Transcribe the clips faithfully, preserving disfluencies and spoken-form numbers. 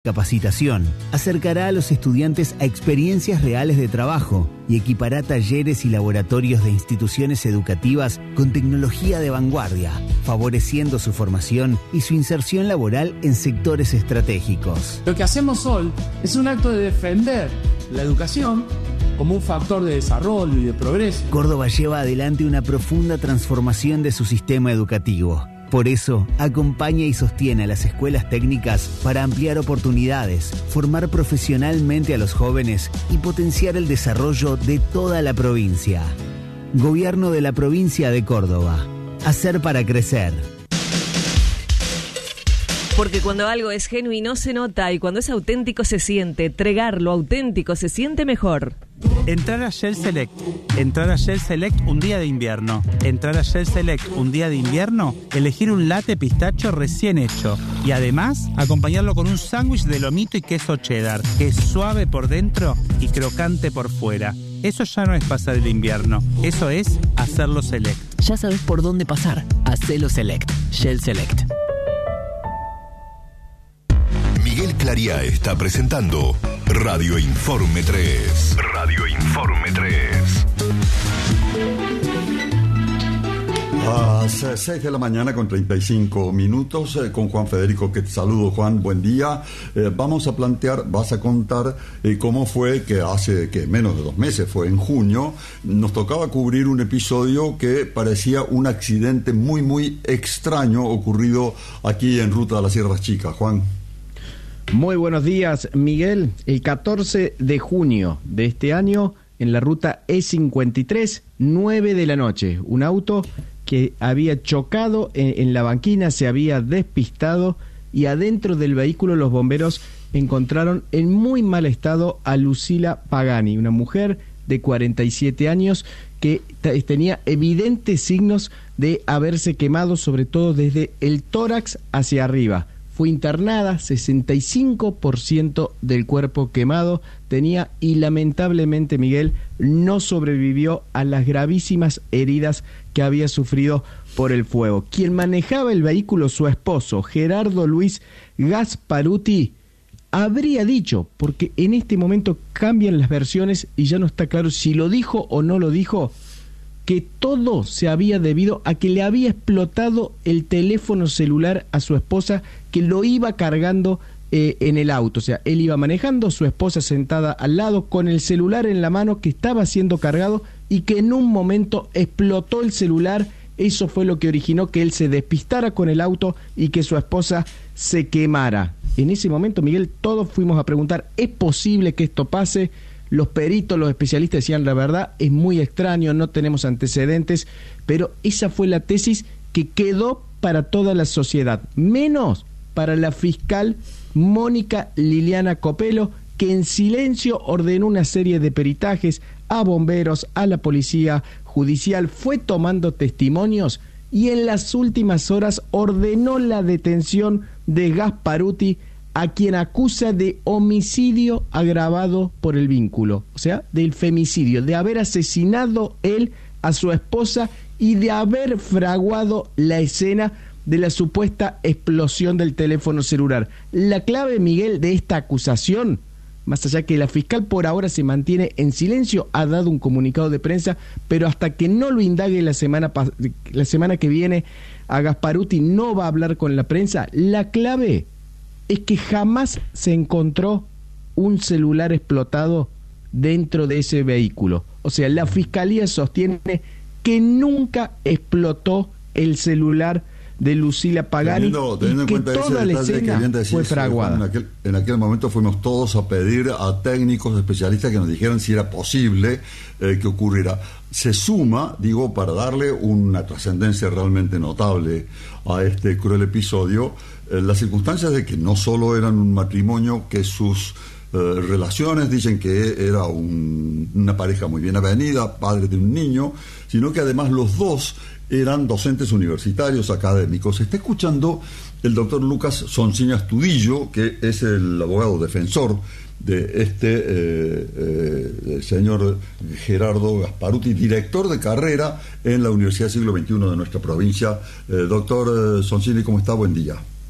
Capacitación acercará a los estudiantes a experiencias reales de trabajo y equipará talleres y laboratorios de instituciones educativas con tecnología de vanguardia, favoreciendo su formación y su inserción laboral en sectores estratégicos. Lo que hacemos hoy es un acto de defender la educación como un factor de desarrollo y de progreso. Córdoba lleva adelante una profunda transformación de su sistema educativo. Por eso, acompaña y sostiene a las escuelas técnicas para ampliar oportunidades, formar profesionalmente a los jóvenes y potenciar el desarrollo de toda la provincia. Gobierno de la provincia de Córdoba. Hacer para crecer. Porque cuando algo es genuino se nota y cuando es auténtico se siente. Tregar lo auténtico se siente mejor. Entrar a Shell Select. Entrar a Shell Select un día de invierno. Entrar a Shell Select un día de invierno, elegir un latte pistacho recién hecho. Y además, acompañarlo con un sándwich de lomito y queso cheddar, que es suave por dentro y crocante por fuera. Eso ya no es pasar el invierno, eso es hacerlo Select. Ya sabes por dónde pasar. Hacelo Select. Shell Select. Miguel Claría está presentando Radio Informe tres. Radio Informe tres. A las seis de la mañana con treinta y cinco minutos, eh, con Juan Federico, que te saludo. Juan, buen día. Eh, vamos a plantear, vas a contar eh, cómo fue que hace que menos de dos meses, fue en junio, nos tocaba cubrir un episodio que parecía un accidente muy, muy extraño ocurrido aquí en Ruta de las Sierras Chicas. Juan. Muy buenos días, Miguel. El catorce de junio de este año, en la ruta E cincuenta y tres, nueve de la noche, un auto que había chocado en, en la banquina, se había despistado y adentro del vehículo los bomberos encontraron en muy mal estado a Lucila Pagani, una mujer de cuarenta y siete años que t- tenía evidentes signos de haberse quemado, sobre todo desde el tórax hacia arriba. Fue internada, sesenta y cinco por ciento del cuerpo quemado tenía y lamentablemente, Miguel, no sobrevivió a las gravísimas heridas que había sufrido por el fuego. Quien manejaba el vehículo, su esposo, Gerardo Luis Gasparuti, habría dicho, porque en este momento cambian las versiones y ya no está claro si lo dijo o no lo dijo, que todo se había debido a que le había explotado el teléfono celular a su esposa, que lo iba cargando eh, en el auto. O sea, él iba manejando, su esposa sentada al lado con el celular en la mano que estaba siendo cargado y que en un momento explotó el celular. Eso fue lo que originó que él se despistara con el auto y que su esposa se quemara. En ese momento, Miguel, todos fuimos a preguntar, ¿es posible que esto pase? Los peritos, los especialistas decían, la verdad, es muy extraño, no tenemos antecedentes, pero esa fue la tesis que quedó para toda la sociedad, menos para la fiscal Mónica Liliana Copelo, que en silencio ordenó una serie de peritajes a bomberos, a la policía judicial, fue tomando testimonios y en las últimas horas ordenó la detención de Gasparuti, a quien acusa de homicidio agravado por el vínculo, o sea, del femicidio, de haber asesinado él a su esposa y de haber fraguado la escena de la supuesta explosión del teléfono celular. La clave, Miguel, de esta acusación, más allá que la fiscal por ahora se mantiene en silencio, ha dado un comunicado de prensa, pero hasta que no lo indague la semana, la semana que viene a Gasparuti no va a hablar con la prensa. La clave es que jamás se encontró un celular explotado dentro de ese vehículo. O sea, la fiscalía sostiene que nunca explotó el celular de Lucila Pagani teniendo, teniendo y que en cuenta toda la escena decís, fue fraguada. En aquel, en aquel momento fuimos todos a pedir a técnicos, especialistas que nos dijeran si era posible eh, que ocurriera. Se suma, digo, para darle una trascendencia realmente notable a este cruel episodio, eh, las circunstancias de que no solo eran un matrimonio, que sus eh, relaciones dicen que era un, una pareja muy bien avenida, padre de un niño, sino que además los dos eran docentes universitarios, académicos. Se está escuchando el doctor Lucas Soncini Astudillo, que es el abogado defensor de este eh, eh, señor Gerardo Gasparuti, director de carrera en la Universidad Siglo veintiuno de nuestra provincia. Eh, doctor eh, Soncini, ¿cómo está? Buen día.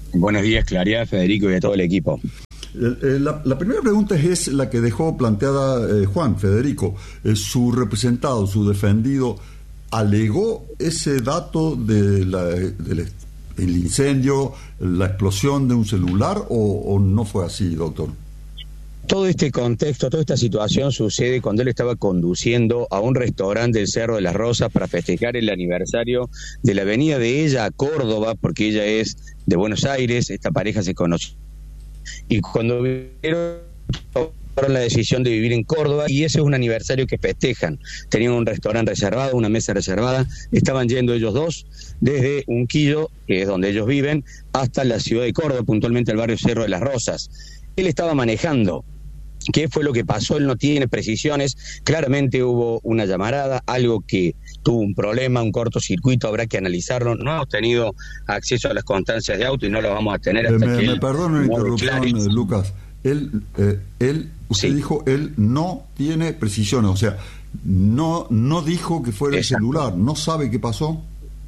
Buenos días, Claridad, Federico y a todo el equipo. Eh, la, la primera pregunta es la que dejó planteada eh, Juan, Federico. Eh, ¿Su representado, su defendido, alegó ese dato de la, del el incendio, la explosión de un celular o, o no fue así, doctor? Todo este contexto, toda esta situación sucede cuando él estaba conduciendo a un restaurante del Cerro de las Rosas para festejar el aniversario de la venida de ella a Córdoba, porque ella es de Buenos Aires, esta pareja se conoció. Y cuando vieron, tomaron la decisión de vivir en Córdoba, y ese es un aniversario que festejan. Tenían un restaurante reservado, una mesa reservada, estaban yendo ellos dos desde Unquillo, que es donde ellos viven, hasta la ciudad de Córdoba, puntualmente al barrio Cerro de las Rosas. Él estaba manejando. ¿Qué fue lo que pasó? Él no tiene precisiones. Claramente hubo una llamarada, algo que tuvo un problema, un cortocircuito, habrá que analizarlo. No hemos tenido acceso a las constancias de auto y no lo vamos a tener hasta eh, me, que me él perdono la interrupción, declare. Lucas. Él, eh, él usted sí. dijo, él no tiene precisiones, o sea, no, no dijo que fuera Exacto. el celular, no sabe qué pasó.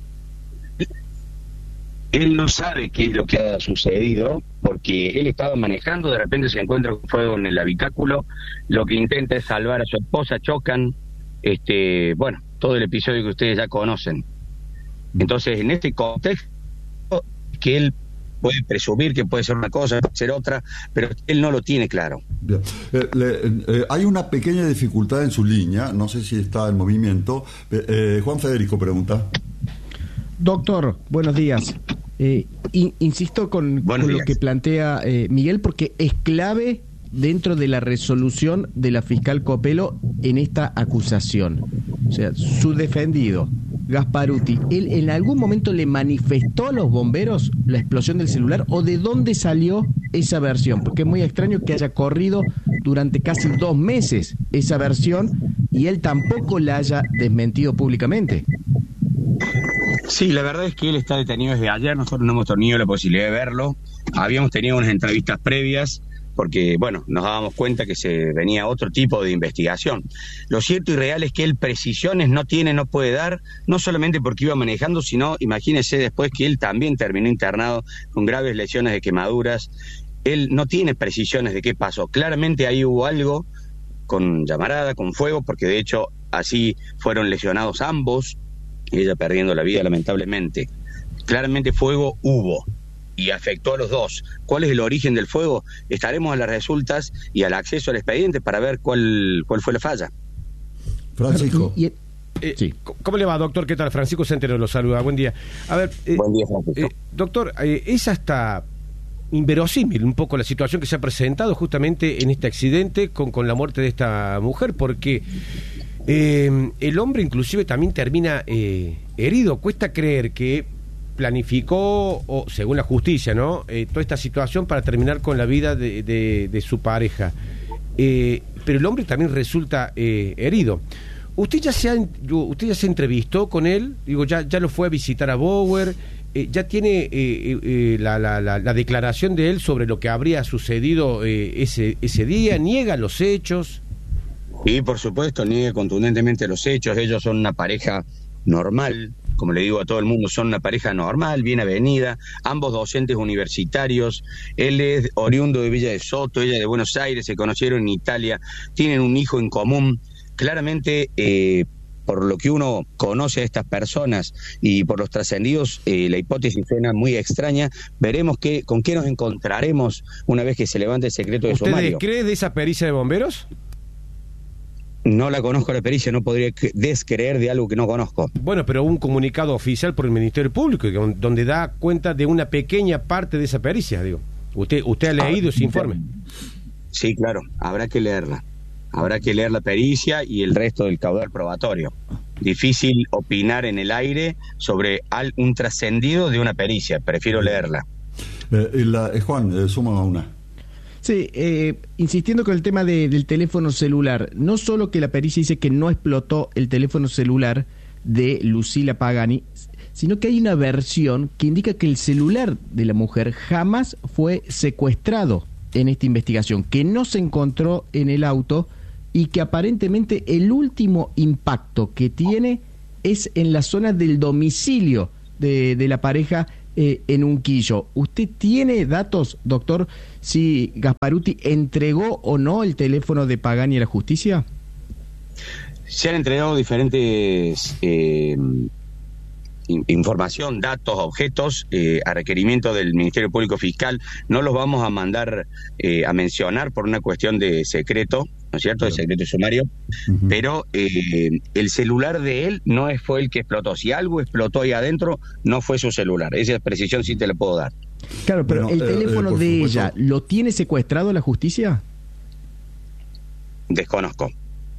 Él no sabe qué es lo que ha sucedido, porque él estaba manejando, de repente se encuentra con fuego en el habitáculo, lo que intenta es salvar a su esposa, chocan, este, bueno, todo el episodio que ustedes ya conocen. Entonces, en este contexto, que él puede presumir que puede ser una cosa, puede ser otra, pero él no lo tiene claro. Bien. Eh, le, eh, hay una pequeña dificultad en su línea, no sé si está en movimiento. Eh, eh, Juan Federico pregunta. Doctor, buenos días. Eh, in, insisto con, con lo que plantea eh, Miguel, porque es clave dentro de la resolución de la fiscal Copelo en esta acusación. O sea, su defendido, Gasparuti, ¿él en algún momento le manifestó a los bomberos la explosión del celular o de dónde salió esa versión? Porque es muy extraño que haya corrido durante casi dos meses esa versión y él tampoco la haya desmentido públicamente. Sí, la verdad es que él está detenido desde ayer, nosotros no hemos tenido la posibilidad de verlo, habíamos tenido unas entrevistas previas porque, bueno, nos dábamos cuenta que se venía otro tipo de investigación. Lo cierto y real es que él precisiones no tiene, no puede dar, no solamente porque iba manejando, sino, imagínese después que él también terminó internado con graves lesiones de quemaduras, él no tiene precisiones de qué pasó, claramente ahí hubo algo con llamarada, con fuego, porque de hecho así fueron lesionados ambos, ella perdiendo la vida lamentablemente. Claramente fuego hubo y afectó a los dos. ¿Cuál es el origen del fuego? Estaremos a las resultas y al acceso al expediente para ver cuál cuál fue la falla. Francisco. Eh, sí. ¿Cómo le va, doctor? ¿Qué tal? Francisco Centeno lo saluda. Buen día. A ver, eh, Buen día, Francisco. Eh, doctor, eh, es hasta inverosímil un poco la situación que se ha presentado justamente en este accidente con, con la muerte de esta mujer, porque Eh, el hombre inclusive también termina eh, herido. Cuesta creer que planificó, o según la justicia, ¿no? Eh, toda esta situación para terminar con la vida de, de, de su pareja. Eh, pero el hombre también resulta eh, herido. ¿Usted ya se ha, usted ya se entrevistó con él? Digo, ya, ya lo fue a visitar a Bauer. Eh, ¿Ya tiene eh, eh, la, la, la, la declaración de él sobre lo que habría sucedido eh, ese, ese día? ¿Niega los hechos? Sí, por supuesto, niega contundentemente los hechos. Ellos son una pareja normal, como le digo a todo el mundo, son una pareja normal, bien avenida, ambos docentes universitarios. Él es oriundo de Villa de Soto, ella de Buenos Aires, se conocieron en Italia, tienen un hijo en común. Claramente, eh, por lo que uno conoce a estas personas y por los trascendidos, eh, la hipótesis suena muy extraña. Veremos qué, con qué nos encontraremos una vez que se levante el secreto de sumario. ¿Usted cree de esa pericia de bomberos? No la conozco la pericia, no podría descreer de algo que no conozco. Bueno, pero un comunicado oficial por el Ministerio Público donde da cuenta de una pequeña parte de esa pericia, digo. ¿Usted usted ha leído ese informe? Sí, claro, habrá que leerla. Habrá que leer la pericia y el resto del caudal probatorio. Difícil opinar en el aire sobre un trascendido de una pericia, prefiero leerla. Eh, la, eh, Juan, eh, suma una. Sí, eh, insistiendo con el tema de, del teléfono celular, no solo que la pericia dice que no explotó el teléfono celular de Lucila Pagani, sino que hay una versión que indica que el celular de la mujer jamás fue secuestrado en esta investigación, que no se encontró en el auto y que aparentemente el último impacto que tiene es en la zona del domicilio de, de la pareja eh, en Unquillo. ¿Usted tiene datos, doctor, si Gasparuti entregó o no el teléfono de Pagani a la justicia? Se han entregado diferentes eh, información, datos, objetos eh, a requerimiento del Ministerio Público Fiscal. No los vamos a mandar eh, a mencionar por una cuestión de secreto, ¿no es cierto?, de secreto sumario, uh-huh. pero eh, el celular de él no es, fue el que explotó. Si algo explotó ahí adentro, no fue su celular. Esa precisión sí te la puedo dar. Claro, pero bueno, el eh, teléfono eh, de supuesto. ella, ¿lo tiene secuestrado la justicia? Desconozco.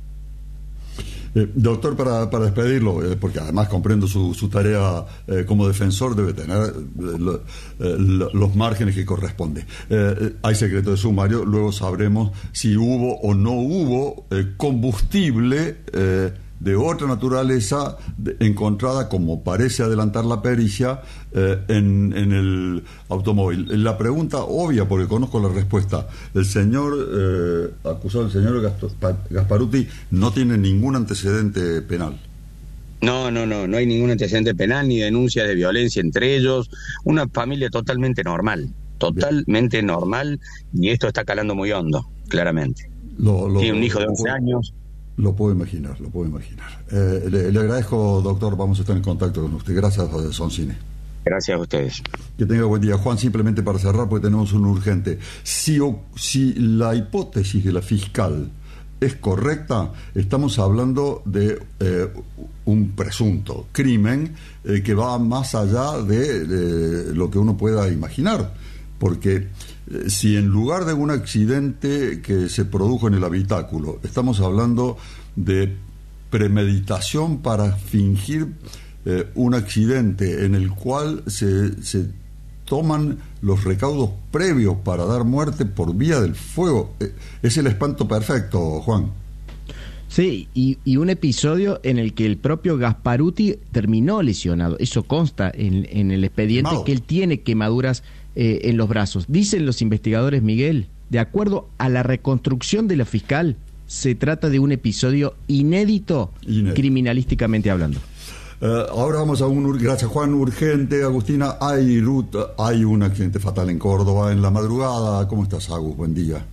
Eh, doctor, para, para despedirlo, eh, porque además comprendo su, su tarea eh, como defensor, debe tener eh, lo, eh, lo, los márgenes que corresponde. Eh, hay secreto de sumario, luego sabremos si hubo o no hubo eh, combustible eh, de otra naturaleza de, encontrada, como parece adelantar la pericia, eh, en, en el automóvil. La pregunta obvia, porque conozco la respuesta, el señor eh, acusado, el señor Gasparuti, no tiene ningún antecedente penal. No, no, no, no hay ningún antecedente penal ni denuncia de violencia entre ellos. Una familia totalmente normal, totalmente Bien. normal, y esto está calando muy hondo, claramente. Lo, lo, Tiene un hijo de lo, once años. Lo puedo imaginar, lo puedo imaginar. Eh, le, le agradezco, doctor, vamos a estar en contacto con usted. Gracias, Soncine. Gracias a ustedes. Que tenga buen día. Juan, simplemente para cerrar, porque tenemos un urgente. Si, si la hipótesis de la fiscal es correcta, estamos hablando de eh, un presunto crimen eh, que va más allá de, de lo que uno pueda imaginar. Porque eh, si en lugar de un accidente que se produjo en el habitáculo, estamos hablando de premeditación para fingir eh, un accidente en el cual se, se toman los recaudos previos para dar muerte por vía del fuego, eh, es el espanto perfecto, Juan. Sí, y, y un episodio en el que el propio Gasparuti terminó lesionado. Eso consta en, en el expediente, Quemado. que él tiene quemaduras eh, en los brazos. Dicen los investigadores, Miguel, de acuerdo a la reconstrucción de la fiscal, se trata de un episodio inédito, inédito. criminalísticamente hablando. Uh, ahora vamos a un, gracias Juan, urgente. Agustina, hay, ruta, hay un accidente fatal en Córdoba en la madrugada. ¿Cómo estás, Agus? Buen día.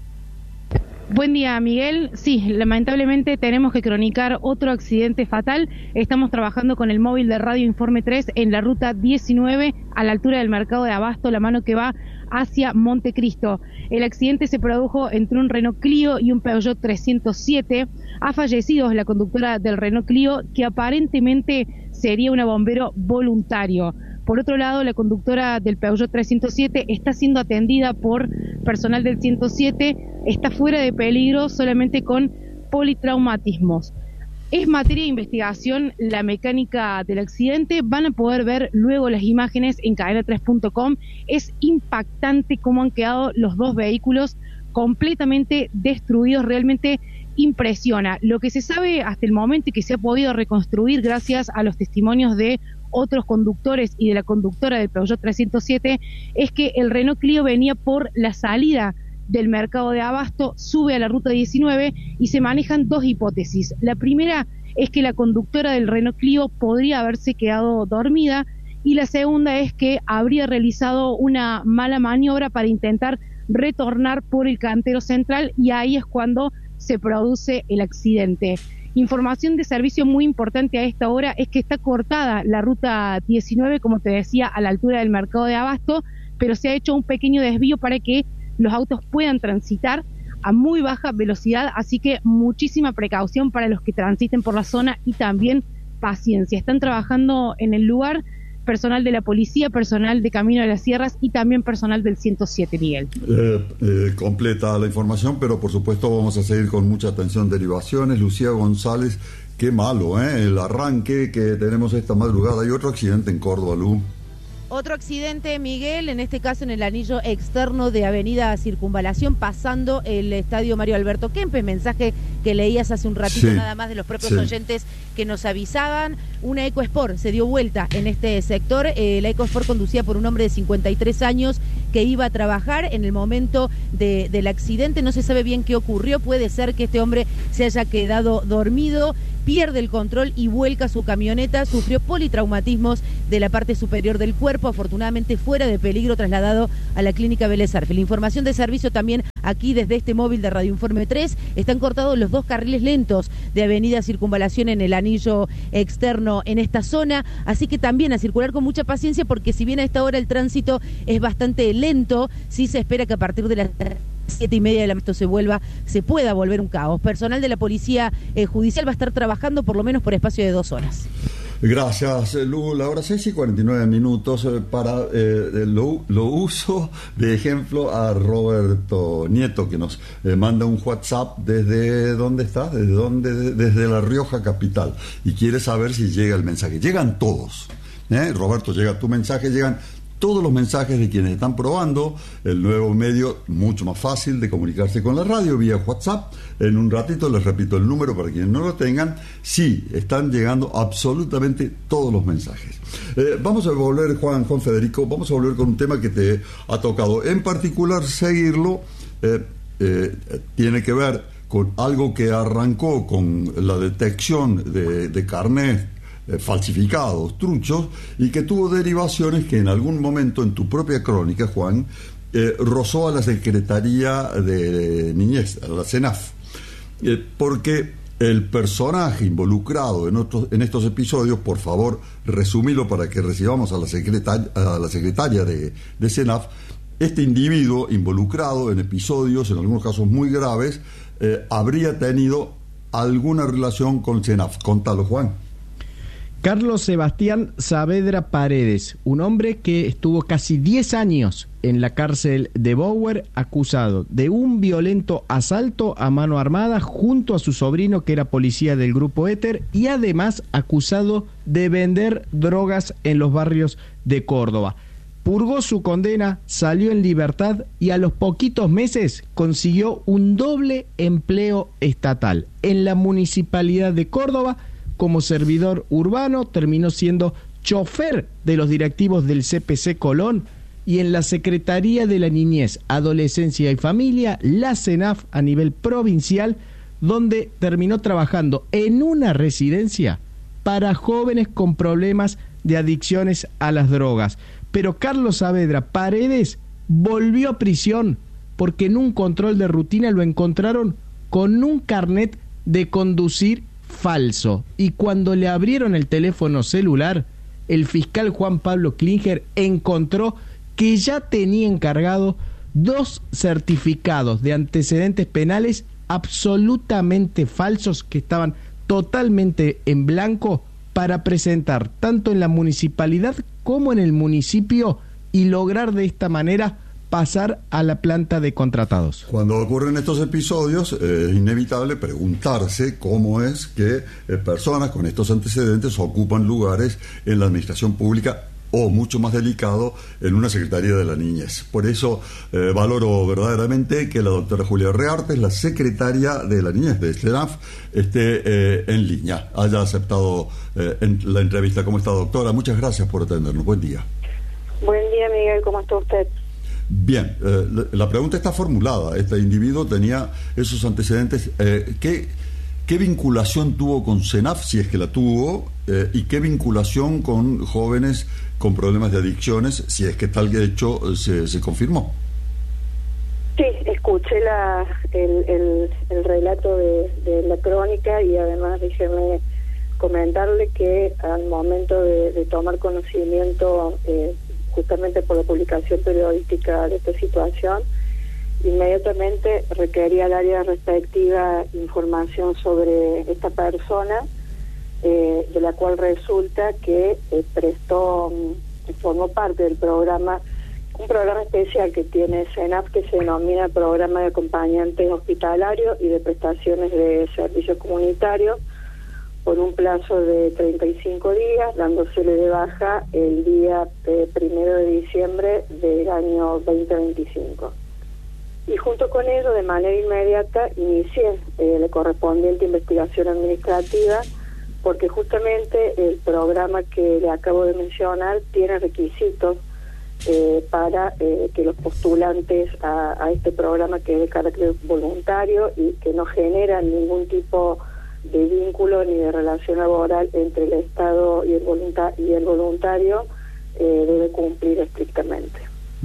Buen día, Miguel. Sí, lamentablemente tenemos que cronicar otro accidente fatal. Estamos trabajando con el móvil de Radio Informe tres en la ruta diecinueve, a la altura del mercado de Abasto, la mano que va hacia Montecristo. El accidente se produjo entre un Renault Clio y un Peugeot trescientos siete. Ha fallecido la conductora del Renault Clio, que aparentemente sería una bombero voluntario. Por otro lado, la conductora del Peugeot trescientos siete está siendo atendida por personal del ciento siete, está fuera de peligro, solamente con politraumatismos. Es materia de investigación la mecánica del accidente. Van a poder ver luego las imágenes en cadena tres punto com. Es impactante cómo han quedado los dos vehículos completamente destruidos. Realmente impresiona. Lo que se sabe hasta el momento y que se ha podido reconstruir gracias a los testimonios de otros conductores y de la conductora del Peugeot trescientos siete es que el Renault Clio venía por la salida del mercado de Abasto, sube a la ruta diecinueve y se manejan dos hipótesis. La primera es que la conductora del Renault Clio podría haberse quedado dormida, y la segunda es que habría realizado una mala maniobra para intentar retornar por el cantero central, y ahí es cuando se produce el accidente. Información de servicio muy importante a esta hora es que está cortada la ruta diecinueve, como te decía, a la altura del mercado de Abasto, pero se ha hecho un pequeño desvío para que los autos puedan transitar a muy baja velocidad, así que muchísima precaución para los que transiten por la zona y también paciencia. Están trabajando en el lugar personal de la policía, personal de Camino de las Sierras y también personal del ciento siete, Miguel. Eh, eh, completa la información, pero por supuesto vamos a seguir con mucha atención derivaciones. Lucía González, qué malo, ¿eh? El arranque que tenemos esta madrugada. Y otro accidente en Córdoba, Lu. Otro accidente, Miguel, en este caso en el anillo externo de Avenida Circunvalación, pasando el estadio Mario Alberto Kempes. Mensaje que leías hace un ratito Sí. nada más de los propios Sí. oyentes que nos avisaban. Una EcoSport se dio vuelta en este sector. Eh, la EcoSport conducida por un hombre de cincuenta y tres años que iba a trabajar en el momento de, del accidente. No se sabe bien qué ocurrió. Puede ser que este hombre se haya quedado dormido, pierde el control y vuelca su camioneta. Sufrió politraumatismos de la parte superior del cuerpo, afortunadamente fuera de peligro, trasladado a la clínica Vélez Sarsfield. La información de servicio también aquí desde este móvil de Radio Informe tres. Están cortados los dos carriles lentos de Avenida Circunvalación en el anillo externo en esta zona, así que también a circular con mucha paciencia, porque si bien a esta hora el tránsito es bastante lento, sí se espera que a partir de las siete y media de la noche se vuelva, se pueda volver un caos. Personal de la Policía eh, Judicial va a estar trabajando por lo menos por espacio de dos horas. Gracias, Lu. La hora seis y cuarenta y nueve minutos. eh, Para eh, lo, lo uso de ejemplo a Roberto Nieto, que nos eh, manda un WhatsApp desde ¿dónde está? ¿Desde dónde? Desde La Rioja capital. Y quiere saber si llega el mensaje. Llegan todos. ¿eh? Roberto, llega tu mensaje, llegan todos los mensajes de quienes están probando el nuevo medio, mucho más fácil de comunicarse con la radio vía WhatsApp. En un ratito les repito el número para quienes no lo tengan. Sí, están llegando absolutamente todos los mensajes. Eh, vamos a volver, Juan, Juan Federico, vamos a volver con un tema que te ha tocado. En particular, seguirlo eh, eh, tiene que ver con algo que arrancó con la detección de, de carnet Eh, falsificados, truchos, y que tuvo derivaciones que en algún momento en tu propia crónica, Juan, eh, rozó a la Secretaría de Niñez, a la CENAF, eh, porque el personaje involucrado en, otros, en estos episodios, por favor, resumilo para que recibamos a la secretaria, a la secretaria de, de CENAF. Este individuo involucrado en episodios, en algunos casos muy graves, eh, habría tenido alguna relación con CENAF. Contalo, Juan. Carlos Sebastián Saavedra Paredes, un hombre que estuvo casi diez años en la cárcel de Bower, acusado de un violento asalto a mano armada junto a su sobrino, que era policía del grupo Éter, y además acusado de vender drogas en los barrios de Córdoba. Purgó su condena, salió en libertad y a los poquitos meses consiguió un doble empleo estatal en la Municipalidad de Córdoba. Como servidor urbano, terminó siendo chofer de los directivos del C P C Colón, y en la Secretaría de la Niñez, Adolescencia y Familia, la CENAF, a nivel provincial, donde terminó trabajando en una residencia para jóvenes con problemas de adicciones a las drogas. Pero Carlos Saavedra Paredes volvió a prisión porque en un control de rutina lo encontraron con un carnet de conducir falso, y cuando le abrieron el teléfono celular, el fiscal Juan Pablo Klinger encontró que ya tenía encargado dos certificados de antecedentes penales absolutamente falsos, que estaban totalmente en blanco, para presentar tanto en la municipalidad como en el municipio y lograr de esta manera pasar a la planta de contratados. Cuando ocurren estos episodios, eh, es inevitable preguntarse cómo es que eh, personas con estos antecedentes ocupan lugares en la administración pública, o mucho más delicado, en una Secretaría de la Niñez. Por eso eh, valoro verdaderamente que la doctora Julia Reartes, la secretaria de la Niñez de CENAF, esté eh, en línea, haya aceptado eh, en la entrevista. ¿Cómo está, doctora? Muchas gracias por atendernos. Buen día. Buen día, Miguel. ¿Cómo está usted? Bien, eh, la, la pregunta está formulada. Este individuo tenía esos antecedentes. Eh, ¿qué, ¿Qué vinculación tuvo con CENAF, si es que la tuvo? Eh, ¿Y qué vinculación con jóvenes con problemas de adicciones, si es que tal hecho eh, se, se confirmó? Sí, escuché la, el, el, el relato de, de la crónica, y además déjeme comentarle que al momento de, de tomar conocimiento, eh, justamente por la publicación periodística de esta situación, inmediatamente requerí al área respectiva información sobre esta persona, eh, de la cual resulta que eh, prestó, formó parte del programa, un programa especial que tiene CENAF, que se denomina Programa de Acompañantes Hospitalarios y de Prestaciones de Servicios Comunitarios, por un plazo de treinta y cinco días, dándosele de baja el día eh, primero de diciembre del año veinte veinticinco. Y junto con ello, de manera inmediata, inicié eh, la correspondiente investigación administrativa, porque justamente el programa que le acabo de mencionar tiene requisitos eh, para eh, que los postulantes a, a este programa, que es de carácter voluntario y que no genera ningún tipo de vínculo ni de relación laboral entre el Estado y el, volunta- y el voluntario, eh, debe cumplir estrictamente.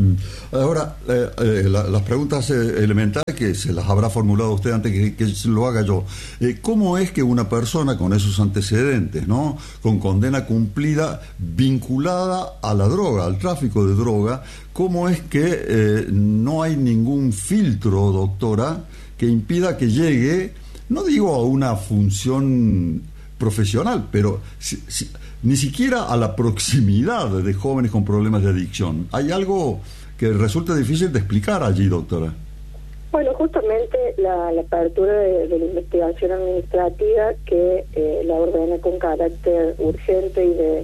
Ahora, eh, eh, la, las preguntas eh, elementales que se las habrá formulado usted antes que, que lo haga yo. Eh, ¿Cómo es que una persona con esos antecedentes, ¿no?, con condena cumplida, vinculada a la droga, al tráfico de droga, cómo es que eh, no hay ningún filtro, doctora, que impida que llegue, no digo a una función profesional, pero si, si, ni siquiera a la proximidad de jóvenes con problemas de adicción? ¿Hay algo que resulta difícil de explicar allí, doctora? Bueno, justamente la, la apertura de, de la investigación administrativa, que eh, la ordené con carácter urgente y de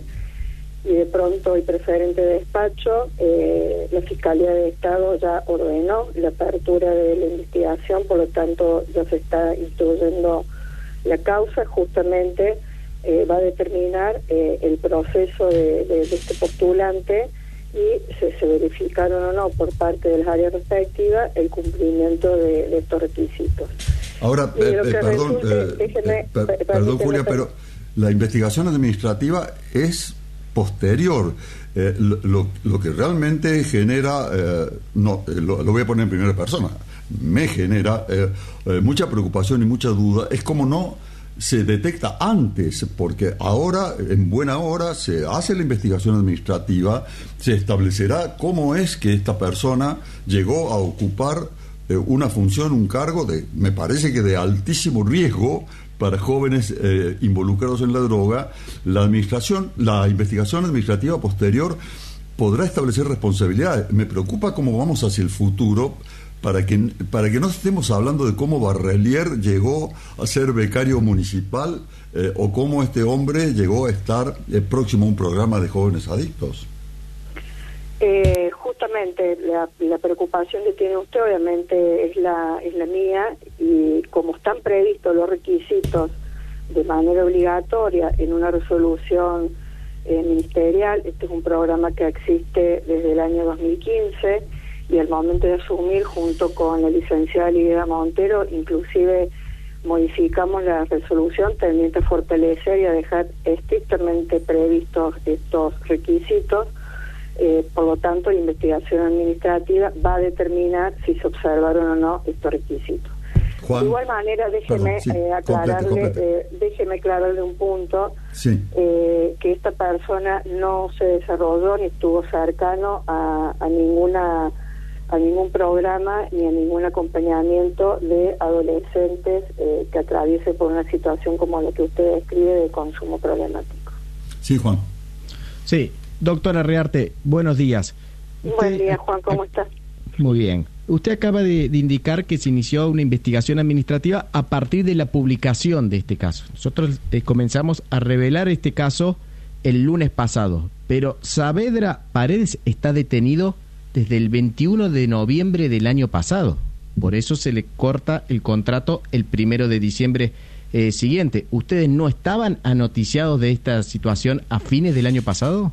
y de pronto y preferente de despacho, eh, la Fiscalía de Estado ya ordenó la apertura de la investigación, por lo tanto ya se está instruyendo la causa. Justamente eh, va a determinar eh, el proceso de, de, de este postulante y se, se verificaron o no por parte de las áreas respectivas el cumplimiento de, de estos requisitos. Ahora, eh, eh, perdón, resulte, eh, déjeme, eh, per, per, perdón Julia, per, pero la investigación administrativa es posterior. Eh, lo, lo, lo que realmente genera, eh, no, eh, lo, lo voy a poner en primera persona, me genera eh, eh, mucha preocupación y mucha duda, es como no se detecta antes, porque ahora, en buena hora, se hace la investigación administrativa, se establecerá cómo es que esta persona llegó a ocupar eh, una función, un cargo de, me parece que de altísimo riesgo para jóvenes eh, involucrados en la droga. La administración, la investigación administrativa posterior podrá establecer responsabilidades. Me preocupa cómo vamos hacia el futuro, para que para que no estemos hablando de cómo Barrelier llegó a ser becario municipal eh, o cómo este hombre llegó a estar eh, próximo a un programa de jóvenes adictos. Eh, justamente la, la preocupación que tiene usted obviamente es la es la mía, y como están previstos los requisitos de manera obligatoria en una resolución eh, ministerial, este es un programa que existe desde el año dos mil quince, y al momento de asumir, junto con la licenciada Lidia Montero, inclusive modificamos la resolución tendiente a fortalecer y a dejar estrictamente previstos estos requisitos. Eh, por lo tanto, la investigación administrativa va a determinar si se observaron o no estos requisitos. Juan, de igual manera, déjeme perdón, sí, eh, aclararle, complete, complete. Eh, déjeme aclararle un punto, sí. eh, que esta persona no se desarrolló ni estuvo cercano a, a ninguna a ningún programa ni a ningún acompañamiento de adolescentes eh, que atraviese por una situación como la que usted describe de consumo problemático. Sí, Juan. Sí. Doctora Rearte, buenos días. Usted, Buen día, Juan, ¿cómo está? Muy bien. Usted acaba de, de indicar que se inició una investigación administrativa a partir de la publicación de este caso. Nosotros eh, comenzamos a revelar este caso el lunes pasado, pero Saavedra Paredes está detenido desde el veintiuno de noviembre del año pasado. Por eso se le corta el contrato el primero de diciembre eh, siguiente. ¿Ustedes no estaban anoticiados de esta situación a fines del año pasado?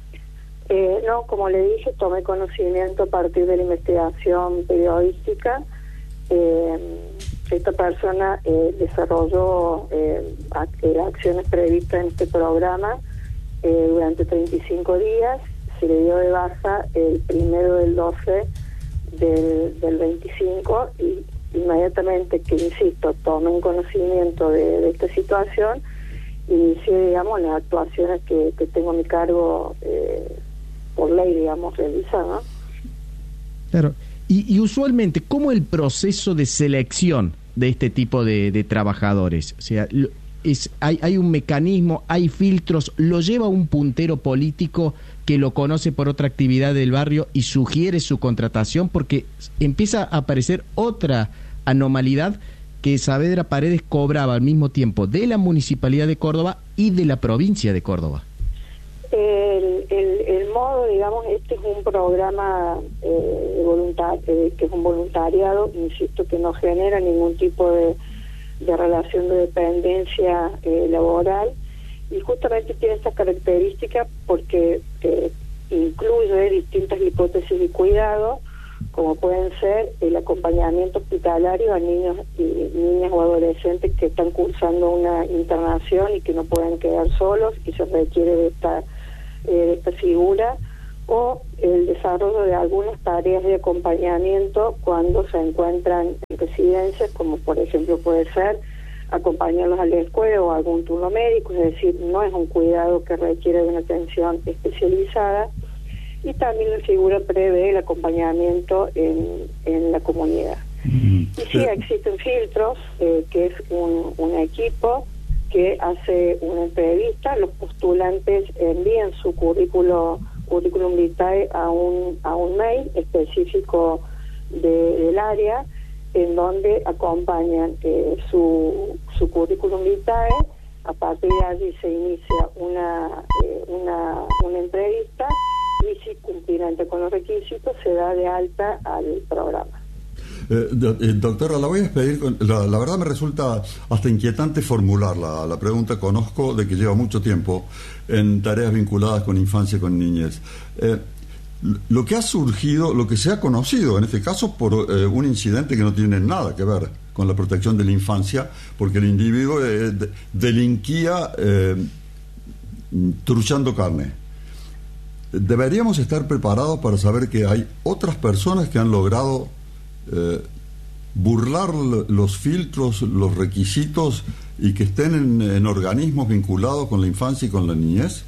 Eh, no, como le dije, tomé conocimiento a partir de la investigación periodística. Eh, esta persona eh, desarrolló eh, acciones previstas en este programa eh, durante treinta y cinco días. Se le dio de baja el primero del doce del, del veinticinco, y inmediatamente que, insisto, tomé un conocimiento de, de esta situación, inicié, digamos, las actuaciones que, que tengo a mi cargo eh, por ley, digamos, realizar, ¿no? Claro. Y, y usualmente, ¿cómo el proceso de selección de este tipo de, de trabajadores? O sea, es, hay, hay un mecanismo, hay filtros, lo lleva un puntero político que lo conoce por otra actividad del barrio y sugiere su contratación, porque empieza a aparecer otra anormalidad, que Saavedra Paredes cobraba al mismo tiempo de la Municipalidad de Córdoba y de la provincia de Córdoba. El, el, el modo, digamos, digamos, este es un programa eh, de voluntar, eh, que es un voluntariado, insisto, que no genera ningún tipo de, de relación de dependencia eh, laboral, y justamente tiene esta característica porque eh, incluye distintas hipótesis de cuidado, como pueden ser el acompañamiento hospitalario a niños y niñas o adolescentes que están cursando una internación y que no pueden quedar solos y se requiere de esta, eh, de esta figura, o el desarrollo de algunas tareas de acompañamiento cuando se encuentran en residencias, como por ejemplo puede ser acompañarlos a la escuela o a algún turno médico, es decir, no es un cuidado que requiere de una atención especializada. Y también la figura prevé el acompañamiento en, en la comunidad. Mm. Y sí, existen filtros, eh, que es un, un equipo que hace una entrevista, los postulantes envían su currículo, currículum vitae a un, a un mail específico de, del área, en donde acompañan eh, su, su currículum vitae. A partir de allí se inicia una, eh, una, una entrevista, y si cumplirán con los requisitos se da de alta al programa. Eh, do, eh, doctora, la voy a despedir. Con, la, la verdad me resulta hasta inquietante formular la, la pregunta. Conozco de que lleva mucho tiempo en tareas vinculadas con infancia y con niñez. Eh, lo que ha surgido, lo que se ha conocido, en este caso por eh, un incidente que no tiene nada que ver con la protección de la infancia, porque el individuo eh, de, delinquía eh, truchando carne. Deberíamos estar preparados para saber que hay otras personas que han logrado eh, burlar los filtros, los requisitos, y que estén en, en organismos vinculados con la infancia y con la niñez.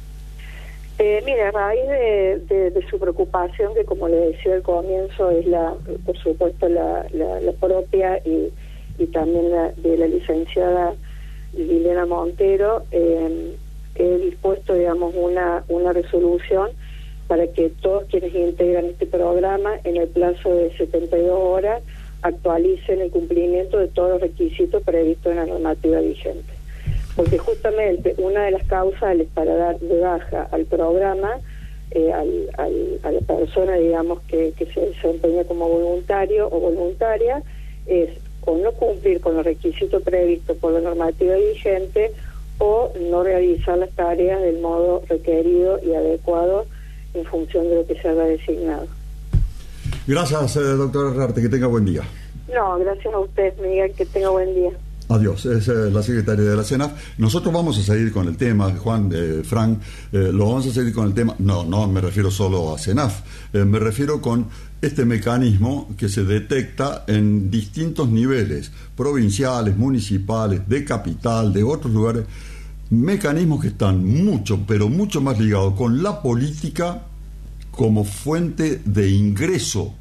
Eh, mira, a raíz de, de, de su preocupación, que como le decía al comienzo es la, por supuesto la, la, la propia y, y también la de la licenciada Liliana Montero, eh, he dispuesto, digamos, una, una resolución para que todos quienes integran este programa en el plazo de setenta y dos horas actualicen el cumplimiento de todos los requisitos previstos en la normativa vigente. Porque justamente una de las causales para dar de baja al programa, eh, al, al, a la persona, digamos, que, que se desempeña como voluntario o voluntaria, es o no cumplir con los requisitos previstos por la normativa vigente, o no realizar las tareas del modo requerido y adecuado en función de lo que se haya designado. Gracias, eh, doctora Herrarte, que tenga buen día. No, gracias a usted, Miguel, que tenga buen día. Adiós, es eh, la secretaria de la CENAF. Nosotros vamos a seguir con el tema, Juan, eh, Frank, eh, lo vamos a seguir con el tema. No, no me refiero solo a CENAF, eh, me refiero con este mecanismo que se detecta en distintos niveles, provinciales, municipales, de capital, de otros lugares, mecanismos que están mucho, pero mucho más ligados con la política como fuente de ingreso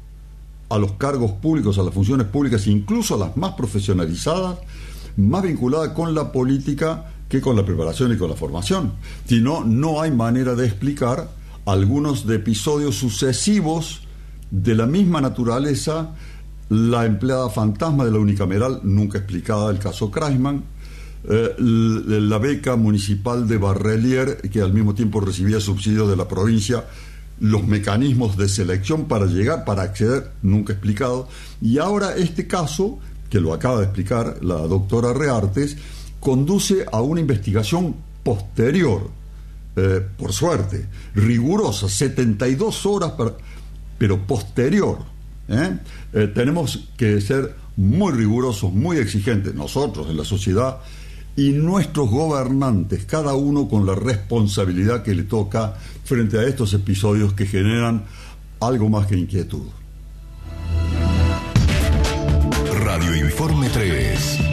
a los cargos públicos, a las funciones públicas, incluso a las más profesionalizadas, más vinculadas con la política que con la preparación y con la formación. Si no, no hay manera de explicar algunos de episodios sucesivos de la misma naturaleza, la empleada fantasma de la unicameral, nunca explicada, el caso Kreisman, eh, la beca municipal de Barrelier, que al mismo tiempo recibía subsidios de la provincia, los mecanismos de selección para llegar, para acceder, nunca explicado, y ahora este caso, que lo acaba de explicar la doctora Reartes, conduce a una investigación posterior, eh, por suerte, rigurosa, setenta y dos horas, para, pero posterior. ¿eh? Eh, tenemos que ser muy rigurosos, muy exigentes, nosotros en la sociedad, y nuestros gobernantes, cada uno con la responsabilidad que le toca frente a estos episodios que generan algo más que inquietud. Radio Informe tres.